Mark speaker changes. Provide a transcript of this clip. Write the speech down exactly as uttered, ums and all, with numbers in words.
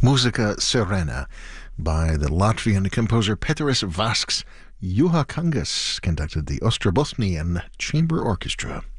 Speaker 1: Musica Serena by the Latvian composer Peteris Vasks. Juha Kangas conducted the Ostrobotnian Chamber Orchestra.